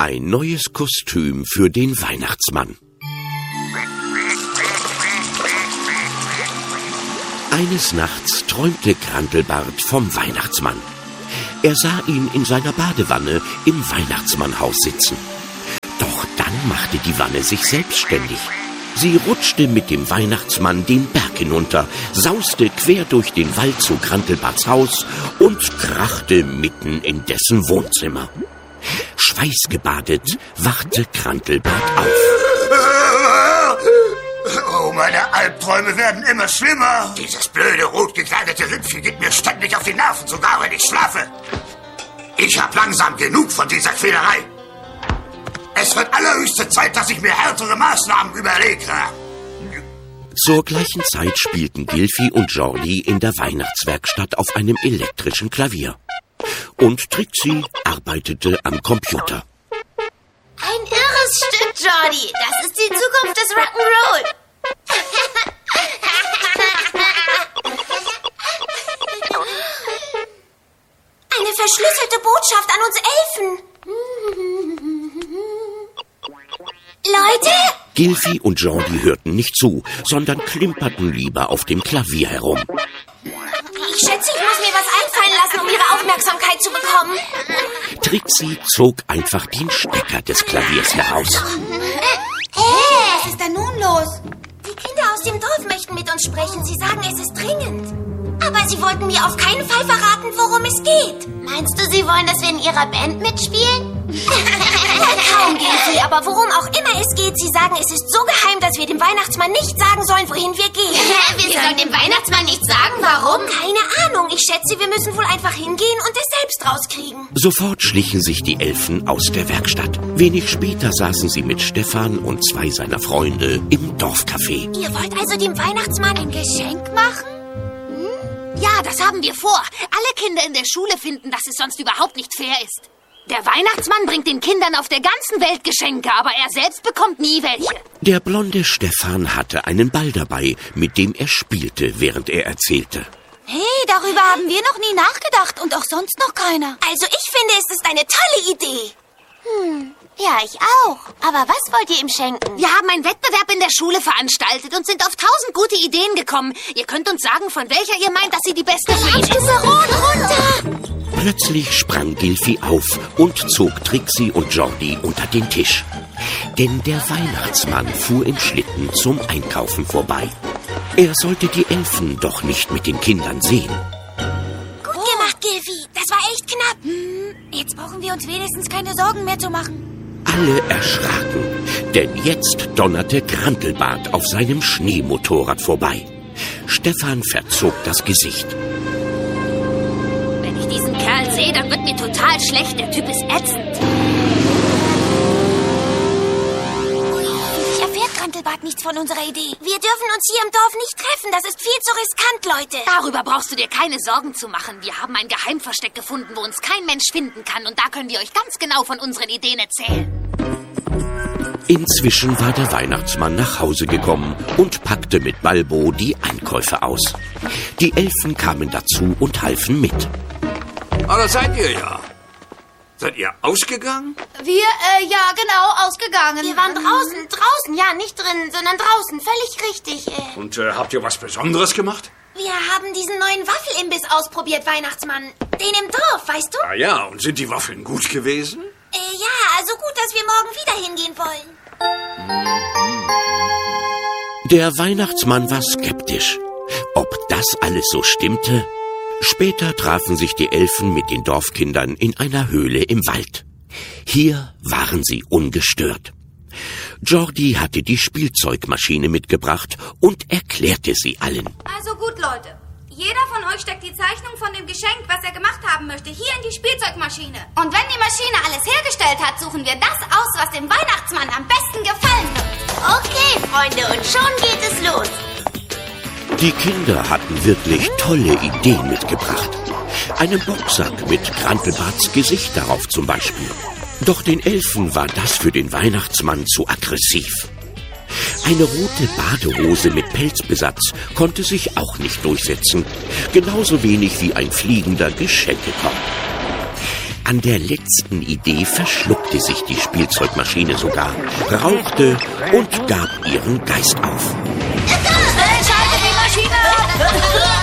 Ein neues Kostüm für den Weihnachtsmann. Eines Nachts träumte Krantelbart vom Weihnachtsmann. Er sah ihn in seiner Badewanne im Weihnachtsmannhaus sitzen. Doch dann machte die Wanne sich selbstständig. Sie rutschte mit dem Weihnachtsmann den Berg hinunter, sauste quer durch den Wald zu Krantelbarts Haus und krachte mitten in dessen Wohnzimmer. Schweißgebadet wachte Krantelbart auf. Oh, meine Albträume werden immer schlimmer. Dieses blöde, rot gekleidete Rüpfchen geht mir ständig auf die Nerven, sogar wenn ich schlafe. Ich hab langsam genug von dieser Quälerei. Es wird allerhöchste Zeit, dass ich mir härtere Maßnahmen überlege. Zur gleichen Zeit spielten Gilfi und Jordi in der Weihnachtswerkstatt auf einem elektrischen Klavier. Und Trixie arbeitete am Computer. Ein irres Stück, Jordi. Das ist die Zukunft des Rock'n'Roll. Eine verschlüsselte Botschaft an uns Elfen. Leute! Gilfi und Jordi hörten nicht zu, sondern klimperten lieber auf dem Klavier herum. Ich schätze, ich muss mir was einfallen lassen, um ihre Aufmerksamkeit zu bekommen. Trixie zog einfach den Stecker des Klaviers heraus. Hey, was ist da nun los? Die Kinder aus dem Dorf möchten mit uns sprechen. Sie sagen, es ist dringend. Aber sie wollten mir auf keinen Fall verraten, worum es geht. Meinst du, sie wollen, dass wir in ihrer Band mitspielen? Kaum, Gilfi, aber worum auch immer es geht, sie sagen, es ist so geheim, dass wir dem Weihnachtsmann nicht sagen sollen, wohin wir gehen. Wir sollen dem Weihnachtsmann nicht sagen, warum? Keine Ahnung. Ich schätze, wir müssen wohl einfach hingehen und es selbst rauskriegen. Sofort schlichen sich die Elfen aus der Werkstatt. Wenig später saßen sie mit Stefan und 2 seiner Freunde im Dorfcafé. Ihr wollt also dem Weihnachtsmann ein Geschenk machen? Ja, das haben wir vor. Alle Kinder in der Schule finden, dass es sonst überhaupt nicht fair ist. Der Weihnachtsmann bringt den Kindern auf der ganzen Welt Geschenke, aber er selbst bekommt nie welche. Der blonde Stefan hatte einen Ball dabei, mit dem er spielte, während er erzählte. Hey, darüber haben wir noch nie nachgedacht und auch sonst noch keiner. Also ich finde, es ist eine tolle Idee. Ja, ich auch. Aber was wollt ihr ihm schenken? Wir haben einen Wettbewerb in der Schule veranstaltet und sind auf 1000 gute Ideen gekommen. Ihr könnt uns sagen, von welcher ihr meint, dass sie die beste für ihn ist. Runter! Plötzlich sprang Gilfi auf und zog Trixie und Jordi unter den Tisch. Denn der Weihnachtsmann fuhr im Schlitten zum Einkaufen vorbei. Er sollte die Elfen doch nicht mit den Kindern sehen. Gut gemacht, Gilfi. Das war echt knapp. Jetzt brauchen wir uns wenigstens keine Sorgen mehr zu machen. Alle erschraken, denn jetzt donnerte Krantelbart auf seinem Schneemotorrad vorbei. Stefan verzog das Gesicht. Wenn ich diesen Kerl sehe, dann wird mir total schlecht. Der Typ ist ätzend. Hoffentlich erfährt Krantelbart nichts von unserer Idee. Wir dürfen uns hier im Dorf nicht treffen. Das ist viel zu riskant, Leute. Darüber brauchst du dir keine Sorgen zu machen. Wir haben ein Geheimversteck gefunden, wo uns kein Mensch finden kann. Und da können wir euch ganz genau von unseren Ideen erzählen. Inzwischen war der Weihnachtsmann nach Hause gekommen und packte mit Balbo die Einkäufe aus. Die Elfen kamen dazu und halfen mit. Ah, da seid ihr ja. Seid ihr ausgegangen? Wir, ja, genau, ausgegangen. Wir waren draußen, ja, nicht drin, sondern draußen, völlig richtig. Und habt ihr was Besonderes gemacht? Wir haben diesen neuen Waffelimbiss ausprobiert, Weihnachtsmann. Den im Dorf, weißt du? Ah ja, und sind die Waffeln gut gewesen? Ja, so gut, dass wir morgen wieder hingehen wollen. Der Weihnachtsmann war skeptisch. Ob das alles so stimmte? Später trafen sich die Elfen mit den Dorfkindern in einer Höhle im Wald. Hier waren sie ungestört. Jordi hatte die Spielzeugmaschine mitgebracht und erklärte sie allen. Also gut, Leute. Jeder von euch steckt die Zeichnung von dem Geschenk, was er gemacht haben möchte, hier in die Spielzeugmaschine. Und wenn die Maschine alles hergestellt hat, suchen wir das aus, was dem Weihnachtsmann am besten gefallen wird. Okay, Freunde, und schon geht es los. Die Kinder hatten wirklich tolle Ideen mitgebracht. Einen Boxsack mit Krantelbarts Gesicht darauf zum Beispiel. Doch den Elfen war das für den Weihnachtsmann zu aggressiv. Eine rote Badehose mit Pelzbesatz konnte sich auch nicht durchsetzen. Genauso wenig wie ein fliegender Geschenkekorb. An der letzten Idee verschluckte sich die Spielzeugmaschine sogar, rauchte und gab ihren Geist auf. Schnell, schalte die Maschine ab!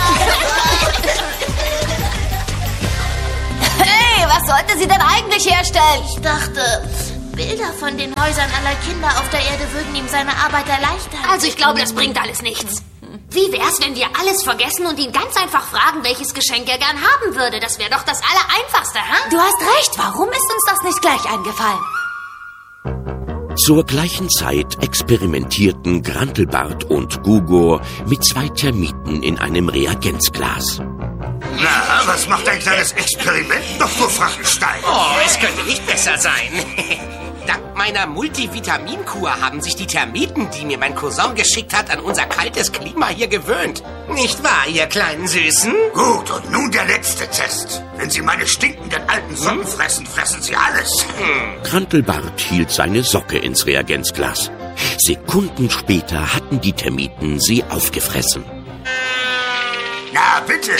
Hey, was sollte sie denn eigentlich herstellen? Ich dachte, Bilder von den Häusern aller Kinder auf der Erde würden ihm seine Arbeit erleichtern. Also ich glaube, das bringt alles nichts. Wie wär's, wenn wir alles vergessen und ihn ganz einfach fragen, welches Geschenk er gern haben würde? Das wäre doch das Allereinfachste, hä? Du hast recht, warum ist uns das nicht gleich eingefallen? Zur gleichen Zeit experimentierten Grantelbart und Gugor mit 2 Termiten in einem Reagenzglas. Na, was macht ein kleines Experiment doch für Frankenstein? Oh, es könnte nicht besser sein. Dank meiner Multivitaminkur haben sich die Termiten, die mir mein Cousin geschickt hat, an unser kaltes Klima hier gewöhnt. Nicht wahr, ihr kleinen Süßen? Gut, und nun der letzte Test. Wenn Sie meine stinkenden alten Socken fressen, fressen Sie alles. Grantelbart hielt seine Socke ins Reagenzglas. Sekunden später hatten die Termiten sie aufgefressen. Na, bitte.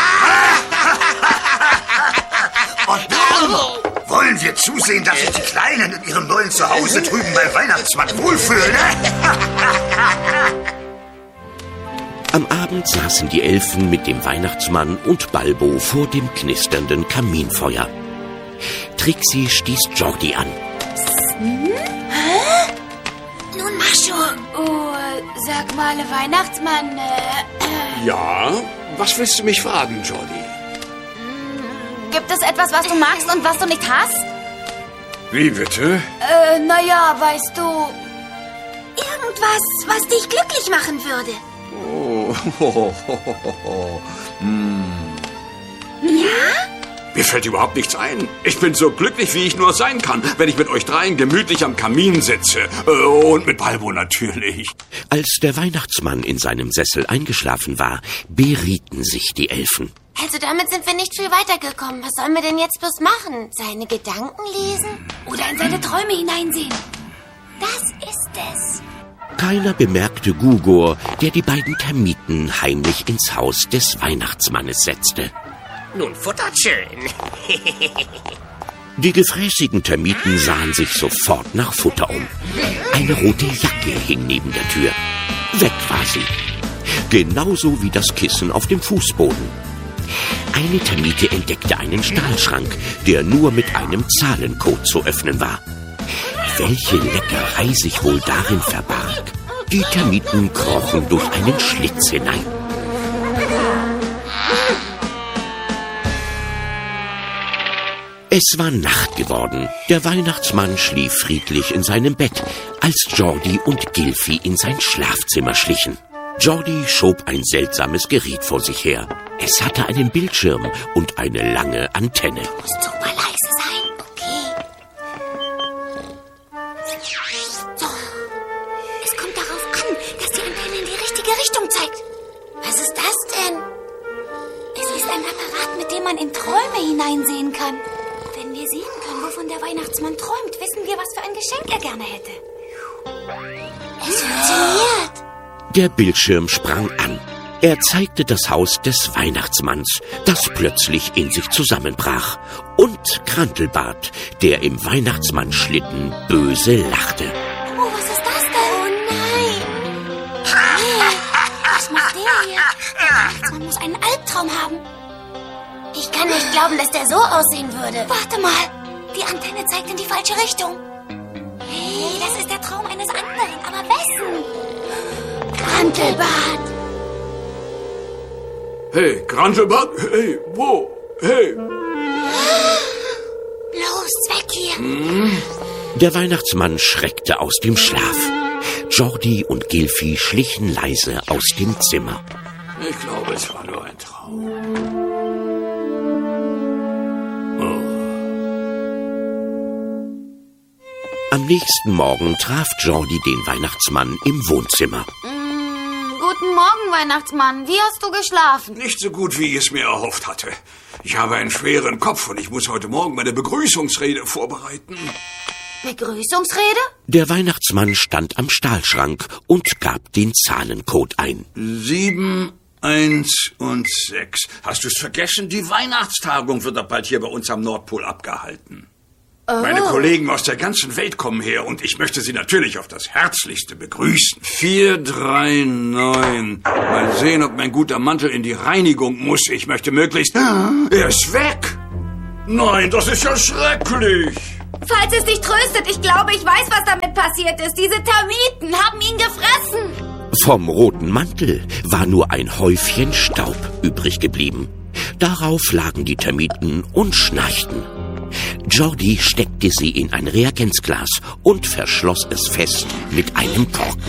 Und nun wollen wir zusehen, dass sich die Kleinen in ihrem neuen Zuhause drüben beim Weihnachtsmann wohlfühlen, ne? Am Abend saßen die Elfen mit dem Weihnachtsmann und Balbo vor dem knisternden Kaminfeuer. Trixie stieß Jordi an. Nun mach schon. Oh, sag mal, Weihnachtsmann, Ja? Was willst du mich fragen, Jordi? gibt es etwas, was du magst und was du nicht hast? Wie bitte? Naja, weißt du... Irgendwas, was dich glücklich machen würde. Mir fällt überhaupt nichts ein. Ich bin so glücklich, wie ich nur sein kann, wenn ich mit euch dreien gemütlich am Kamin sitze. Und mit Balbo natürlich. Als der Weihnachtsmann in seinem Sessel eingeschlafen war, berieten sich die Elfen. Also damit sind wir nicht viel weitergekommen. Was sollen wir denn jetzt bloß machen? Seine Gedanken lesen? Oder in seine Träume hineinsehen. Das ist es. Keiner bemerkte Gugor, der die beiden Termiten heimlich ins Haus des Weihnachtsmannes setzte. Nun futtert schön. Die gefräßigen Termiten sahen sich sofort nach Futter um. Eine rote Jacke hing neben der Tür. Weg war sie. Genauso wie das Kissen auf dem Fußboden. Eine Termite entdeckte einen Stahlschrank, der nur mit einem Zahlencode zu öffnen war. Welche Leckerei sich wohl darin verbarg? Die Termiten krochen durch einen Schlitz hinein. Es war Nacht geworden. Der Weihnachtsmann schlief friedlich in seinem Bett, als Jordi und Gilfi in sein Schlafzimmer schlichen. Jordi schob ein seltsames Gerät vor sich her. Es hatte einen Bildschirm und eine lange Antenne. Muss super leise sein. Okay. So. Es kommt darauf an, dass die Antenne in die richtige Richtung zeigt. Was ist das denn? Es ist ein Apparat, mit dem man in Träume hineinsehen kann. Wenn wir sehen können, wovon der Weihnachtsmann träumt, wissen wir, was für ein Geschenk er gerne hätte. Es funktioniert. Der Bildschirm sprang an. Er zeigte das Haus des Weihnachtsmanns, das plötzlich in sich zusammenbrach. Und Grantelbart, der im Weihnachtsmann-Schlitten böse lachte. Oh, was ist das denn? Oh nein. Was macht der hier? Der Weihnachtsmann muss einen Albtraum haben. Ich kann nicht glauben, dass der so aussehen würde. Warte mal, die Antenne zeigt in die falsche Richtung. Hey, das ist der Traum eines anderen, aber wessen? Grantelbart. Hey, Grantelbart? Hey, wo? Hey. Los, weg hier. Der Weihnachtsmann schreckte aus dem Schlaf. Jordi und Gilfi schlichen leise aus dem Zimmer. Ich glaube, es war nur ein Traum. Am nächsten Morgen traf Jordi den Weihnachtsmann im Wohnzimmer. Guten Morgen, Weihnachtsmann. Wie hast du geschlafen? Nicht so gut, wie ich es mir erhofft hatte. Ich habe einen schweren Kopf und ich muss heute Morgen meine Begrüßungsrede vorbereiten. Begrüßungsrede? Der Weihnachtsmann stand am Stahlschrank und gab den Zahlencode ein. 7, 1 und 6. Hast du es vergessen? Die Weihnachtstagung wird doch bald hier bei uns am Nordpol abgehalten. Meine Kollegen aus der ganzen Welt kommen her und ich möchte sie natürlich auf das Herzlichste begrüßen. 4, 3, 9. Mal sehen, ob mein guter Mantel in die Reinigung muss. Ich möchte möglichst... Er ist weg! Nein, das ist ja schrecklich! Falls es dich tröstet, ich glaube, ich weiß, was damit passiert ist. Diese Termiten haben ihn gefressen. Vom roten Mantel war nur ein Häufchen Staub übrig geblieben. Darauf lagen die Termiten und schnarchten. Jordi steckte sie in ein Reagenzglas und verschloss es fest mit einem Korken.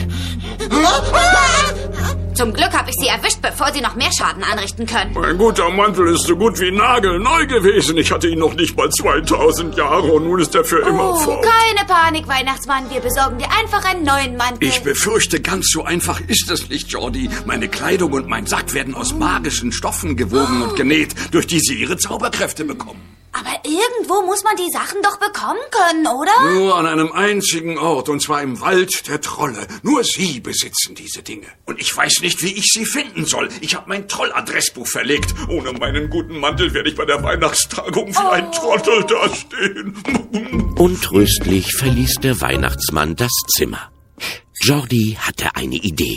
Zum Glück habe ich sie erwischt, bevor sie noch mehr Schaden anrichten können. Mein guter Mantel ist so gut wie nagelneu gewesen. Ich hatte ihn noch nicht mal 2000 Jahre und nun ist er für immer fort. Keine Panik, Weihnachtsmann. Wir besorgen dir einfach einen neuen Mantel. Ich befürchte, ganz so einfach ist es nicht, Jordi. Meine Kleidung und mein Sack werden aus magischen Stoffen gewoben und genäht, durch die sie ihre Zauberkräfte bekommen. Aber irgendwo muss man die Sachen doch bekommen können, oder? Nur an einem einzigen Ort, und zwar im Wald der Trolle. Nur sie besitzen diese Dinge. Und ich weiß nicht, wie ich sie finden soll. Ich habe mein Trolladressbuch verlegt. Ohne meinen guten Mantel werde ich bei der Weihnachtstagung wie ein Trottel dastehen. Untröstlich verließ der Weihnachtsmann das Zimmer. Jordi hatte eine Idee.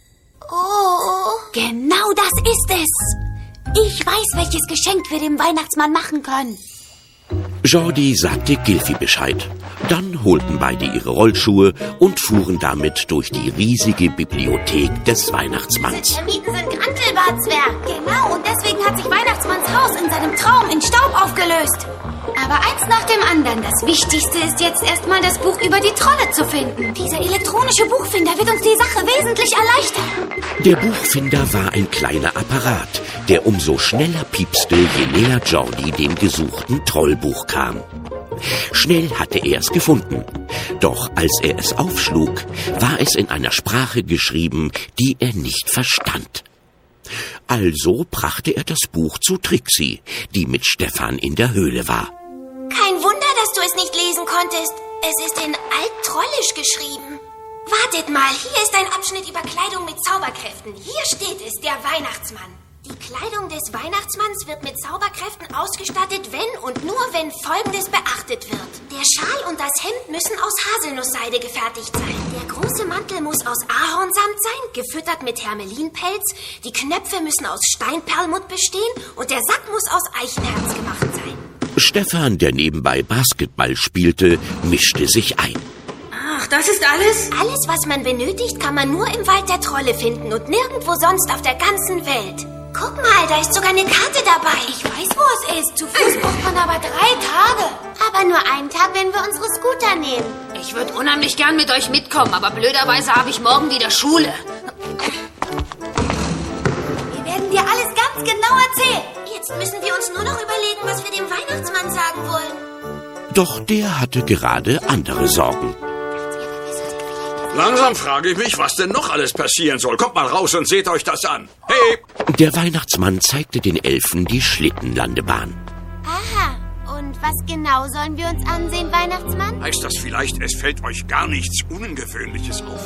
Oh, genau das ist es. Ich weiß, welches Geschenk wir dem Weihnachtsmann machen können. Jordi sagte Gilfi Bescheid. Dann holten beide ihre Rollschuhe und fuhren damit durch die riesige Bibliothek des Weihnachtsmanns. Diese Termiten sind Grantelbartzwerg. Genau, und deswegen hat sich Weihnachtsmanns Haus in seinem Traum in Staub aufgelöst. Aber eins nach dem anderen. Das Wichtigste ist jetzt erstmal das Buch über die Trolle zu finden. Dieser elektronische Buchfinder wird uns die Sache wesentlich erleichtern. Der Buchfinder war ein kleiner Apparat, der umso schneller piepste, je näher Jordi dem gesuchten Trollbuch kam. Schnell hatte er es gefunden. Doch als er es aufschlug, war es in einer Sprache geschrieben, die er nicht verstand. Also brachte er das Buch zu Trixie, die mit Stefan in der Höhle war. Kein Wunder, dass du es nicht lesen konntest. Es ist in Alttrollisch geschrieben. Wartet mal, hier ist ein Abschnitt über Kleidung mit Zauberkräften. Hier steht es, der Weihnachtsmann. Die Kleidung des Weihnachtsmanns wird mit Zauberkräften ausgestattet, wenn und nur wenn Folgendes beachtet wird. Der Schal und das Hemd müssen aus Haselnussseide gefertigt sein. Der große Mantel muss aus Ahornsamt sein, gefüttert mit Hermelinpelz. Die Knöpfe müssen aus Steinperlmutt bestehen und der Sack muss aus Eichenherz gemacht sein. Stefan, der nebenbei Basketball spielte, mischte sich ein. Ach, das ist alles? Alles, was man benötigt, kann man nur im Wald der Trolle finden und nirgendwo sonst auf der ganzen Welt. Guck mal, da ist sogar eine Karte dabei. Ich weiß, wo es ist. Zu Fuß braucht man aber 3 Tage. Aber nur einen Tag, wenn wir unsere Scooter nehmen. Ich würde unheimlich gern mit euch mitkommen, aber blöderweise habe ich morgen wieder Schule. Wir werden dir alles ganz genau erzählen. Jetzt müssen wir uns nur noch überlegen, was wir dem Weihnachtsmann sagen wollen. Doch der hatte gerade andere Sorgen. Langsam frage ich mich, was denn noch alles passieren soll. Kommt mal raus und seht euch das an. Hey! Der Weihnachtsmann zeigte den Elfen die Schlittenlandebahn. Aha, und was genau sollen wir uns ansehen, Weihnachtsmann? Heißt das vielleicht, es fällt euch gar nichts Ungewöhnliches auf?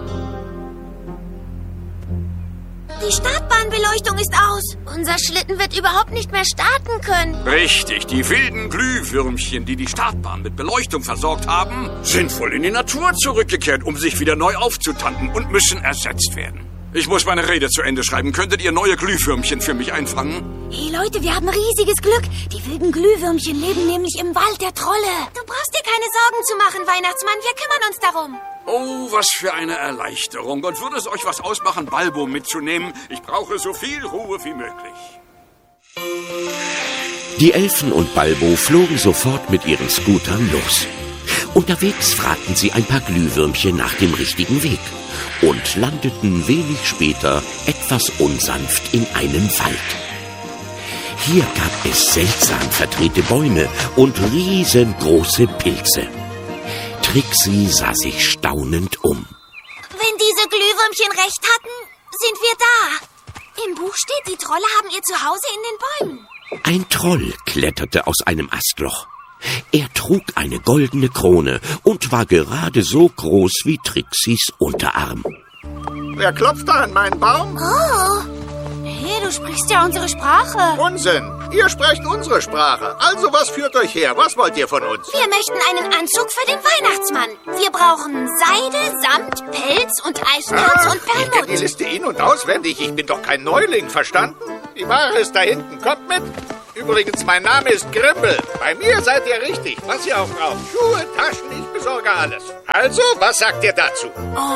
Die Startbahnbeleuchtung ist aus. Unser Schlitten wird überhaupt nicht mehr starten können. Richtig, die wilden Glühwürmchen, die die Startbahn mit Beleuchtung versorgt haben, sind wohl in die Natur zurückgekehrt, um sich wieder neu aufzutanken und müssen ersetzt werden. Ich muss meine Rede zu Ende schreiben. Könntet ihr neue Glühwürmchen für mich einfangen? Hey Leute, wir haben riesiges Glück. Die wilden Glühwürmchen leben nämlich im Wald der Trolle. Du brauchst dir keine Sorgen zu machen, Weihnachtsmann. Wir kümmern uns darum. Oh, was für eine Erleichterung. Und würde es euch was ausmachen, Balbo mitzunehmen? Ich brauche so viel Ruhe wie möglich. Die Elfen und Balbo flogen sofort mit ihren Scootern los. Unterwegs fragten sie ein paar Glühwürmchen nach dem richtigen Weg und landeten wenig später etwas unsanft in einem Wald. Hier gab es seltsam verdrehte Bäume und riesengroße Pilze. Trixie sah sich staunend um. Wenn diese Glühwürmchen recht hatten, sind wir da. Im Buch steht, die Trolle haben ihr Zuhause in den Bäumen. Ein Troll kletterte aus einem Astloch. Er trug eine goldene Krone und war gerade so groß wie Trixies Unterarm. Wer klopft da an meinen Baum? Oh, du sprichst ja unsere Sprache. Unsinn! Ihr sprecht unsere Sprache. Also was führt euch her? Was wollt ihr von uns? Wir möchten einen Anzug für den Weihnachtsmann. Wir brauchen Seide, Samt, Pelz und Eichenholz und Ich kenne die Perlmutt. Liste in- und auswendig. Ich bin doch kein Neuling, verstanden? Die Ware ist da hinten. Kommt mit. Übrigens, mein Name ist Grimbel. Bei mir seid ihr richtig. Was ihr auch braucht. Schuhe, Taschen, ich besorge alles. Also, was sagt ihr dazu?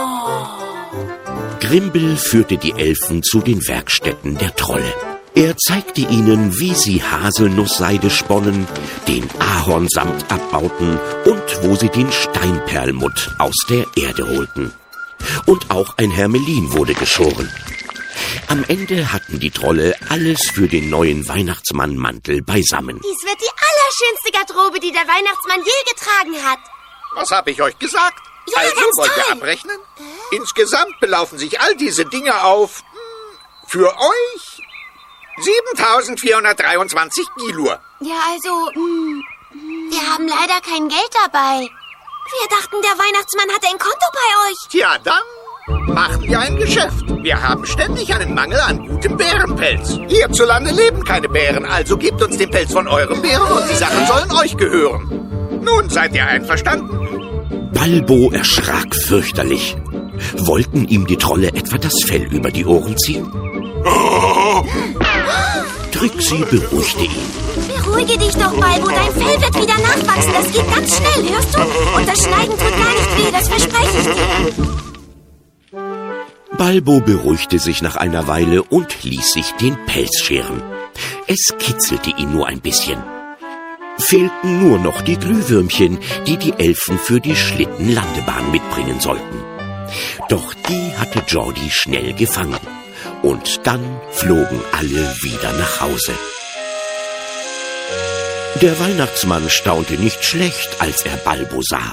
Grimbel führte die Elfen zu den Werkstätten der Trolle. Er zeigte ihnen, wie sie Haselnussseide sponnen, den Ahornsamt abbauten und wo sie den Steinperlmutt aus der Erde holten. Und auch ein Hermelin wurde geschoren. Am Ende hatten die Trolle alles für den neuen Weihnachtsmann-Mantel beisammen. Dies wird die allerschönste Garderobe, die der Weihnachtsmann je getragen hat. Was habe ich euch gesagt? Ja, also, ganz wollt ihr toll. abrechnen? Insgesamt belaufen sich all diese Dinge auf, für euch, 7.423 Gilur. Ja, also, wir haben leider kein Geld dabei. Wir dachten, der Weihnachtsmann hatte ein Konto bei euch. Tja, dann machen wir ein Geschäft. Wir haben ständig einen Mangel an gutem Bärenpelz. Hierzulande leben keine Bären, also gebt uns den Pelz von eurem Bären und die Sachen sollen euch gehören. Nun, seid ihr einverstanden? Balbo erschrak fürchterlich. Wollten ihm die Trolle etwa das Fell über die Ohren ziehen? Trixie beruhigte ihn. Beruhige dich doch, Balbo. Dein Fell wird wieder nachwachsen. Das geht ganz schnell, hörst du? Und das Schneiden tut gar nicht weh, das verspreche ich dir. Balbo beruhigte sich nach einer Weile und ließ sich den Pelz scheren. Es kitzelte ihn nur ein bisschen. Fehlten nur noch die Glühwürmchen, die die Elfen für die Schlittenlandebahn mitbringen sollten. Doch die hatte Geordie schnell gefangen. Und dann flogen alle wieder nach Hause. Der Weihnachtsmann staunte nicht schlecht, als er Balbo sah.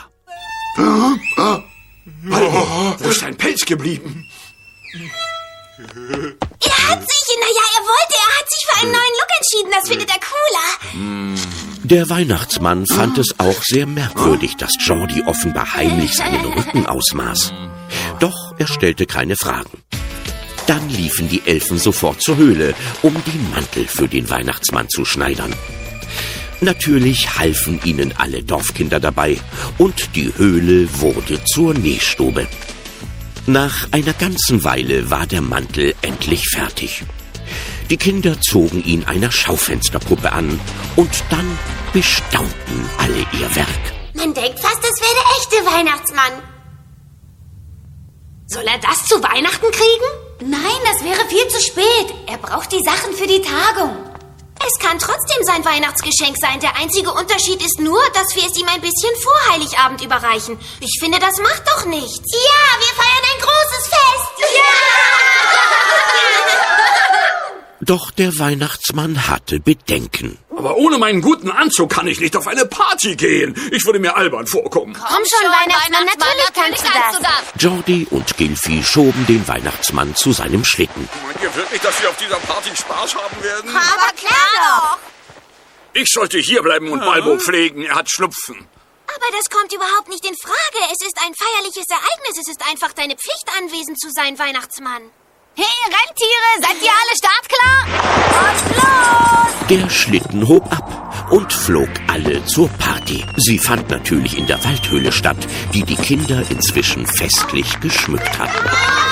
Balbo, wo ist dein Pelz geblieben? Er hat sich für einen neuen Look entschieden. Das findet er cooler. Der Weihnachtsmann fand es auch sehr merkwürdig, dass Geordie offenbar heimlich seinen Rücken ausmaß. Doch er stellte keine Fragen. Dann liefen die Elfen sofort zur Höhle, um den Mantel für den Weihnachtsmann zu schneidern. Natürlich halfen ihnen alle Dorfkinder dabei und die Höhle wurde zur Nähstube. Nach einer ganzen Weile war der Mantel endlich fertig. Die Kinder zogen ihn einer Schaufensterpuppe an und dann bestaunten alle ihr Werk. Man denkt fast, es wäre der echte Weihnachtsmann. Soll er das zu Weihnachten kriegen? Nein, das wäre viel zu spät. Er braucht die Sachen für die Tagung. Es kann trotzdem sein Weihnachtsgeschenk sein. Der einzige Unterschied ist nur, dass wir es ihm ein bisschen vor Heiligabend überreichen. Ich finde, das macht doch nichts. Ja, wir feiern ein großes Fest. Doch der Weihnachtsmann hatte Bedenken. Aber ohne meinen guten Anzug kann ich nicht auf eine Party gehen. Ich würde mir albern vorkommen. Komm schon, Weihnachtsmann, natürlich kannst du das. Geordie und Gilfi schoben den Weihnachtsmann zu seinem Schlitten. Meint ihr wirklich, dass wir auf dieser Party Spaß haben werden? Aber klar doch. Ich sollte hierbleiben und Balbo pflegen. Er hat Schnupfen. Aber das kommt überhaupt nicht in Frage. Es ist ein feierliches Ereignis. Es ist einfach deine Pflicht, anwesend zu sein, Weihnachtsmann. Hey, Rentiere, seid ihr alle startklar? Und los! Der Schlitten hob ab und flog alle zur Party. Sie fand natürlich in der Waldhöhle statt, die die Kinder inzwischen festlich geschmückt hatten.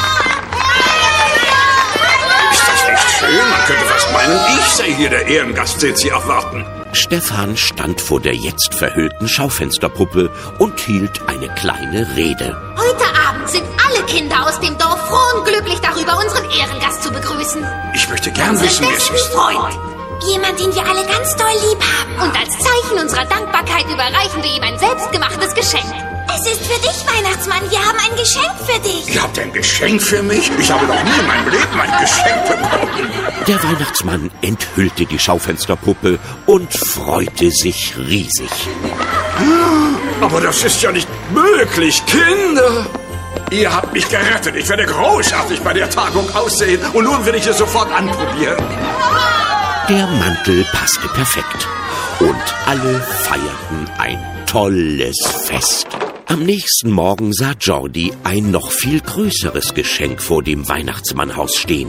Ist das nicht schön? Man könnte fast meinen, ich sei hier der Ehrengast, den Sie erwarten. Stefan stand vor der jetzt verhüllten Schaufensterpuppe und hielt eine kleine Rede. Heute Abend sind alle Kinder aus dem Dorf froh und glücklich darüber, unseren Ehrengast zu begrüßen. Ich möchte gern wissen, wer es ist. Freund. Jemand, den wir alle ganz doll lieb haben. Und als Zeichen unserer Dankbarkeit überreichen wir ihm ein selbstgemachtes Geschenk. Es ist für dich, Weihnachtsmann. Wir haben ein Geschenk für dich. Ihr habt ein Geschenk für mich? Ich habe noch nie in meinem Leben ein Geschenk bekommen. Der Weihnachtsmann enthüllte die Schaufensterpuppe und freute sich riesig. Aber das ist ja nicht möglich, Kinder. Ihr habt mich gerettet. Ich werde großartig bei der Tagung aussehen. Und nun will ich es sofort anprobieren. Der Mantel passte perfekt. Und alle feierten ein tolles Fest. Am nächsten Morgen sah Geordie ein noch viel größeres Geschenk vor dem Weihnachtsmannhaus stehen.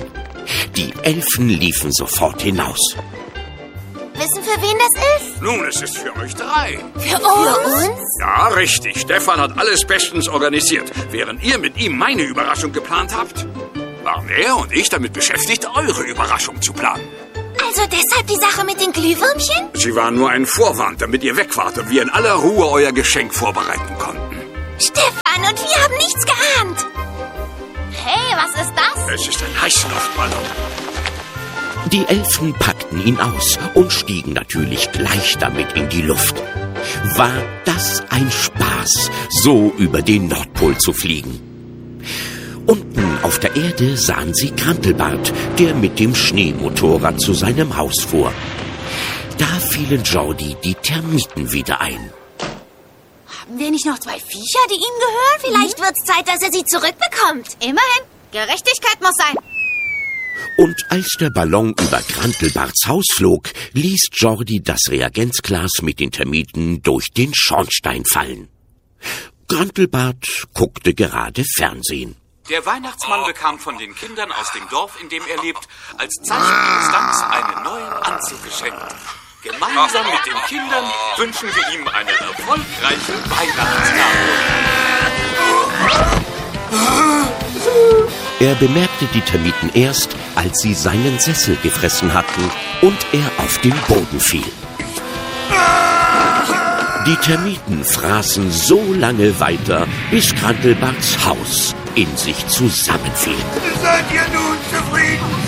Die Elfen liefen sofort hinaus. Wissen, für wen das ist? Nun, es ist für euch drei. Für uns? Ja, richtig. Stefan hat alles bestens organisiert. Während ihr mit ihm meine Überraschung geplant habt, waren er und ich damit beschäftigt, eure Überraschung zu planen. Also deshalb die Sache mit den Glühwürmchen? Sie waren nur ein Vorwand, damit ihr weg wart und wir in aller Ruhe euer Geschenk vorbereiten konnten. Stefan, und wir haben nichts geahnt. Hey, was ist das? Es ist ein Heißluftballon. Die Elfen packten ihn aus und stiegen natürlich gleich damit in die Luft. War das ein Spaß, so über den Nordpol zu fliegen. Unten auf der Erde sahen sie Grantelbart, der mit dem Schneemotorrad zu seinem Haus fuhr. Da fielen Jordi die Termiten wieder ein. Haben wir nicht noch 2 Viecher, die ihm gehören? Vielleicht wird's Zeit, dass er sie zurückbekommt. Immerhin, Gerechtigkeit muss sein. Und als der Ballon über Grantelbarts Haus flog, ließ Jordi das Reagenzglas mit den Termiten durch den Schornstein fallen. Grantelbart guckte gerade Fernsehen. Der Weihnachtsmann bekam von den Kindern aus dem Dorf, in dem er lebt, als Zeichen ihres Danks einen neuen Anzug geschenkt. Gemeinsam mit den Kindern wünschen wir ihm eine erfolgreiche Weihnachtstag. Er bemerkte die Termiten erst, als sie seinen Sessel gefressen hatten und er auf den Boden fiel. Die Termiten fraßen so lange weiter, bis Grantelbarts Haus in sich zusammenfiel. Seid ihr nun zufrieden?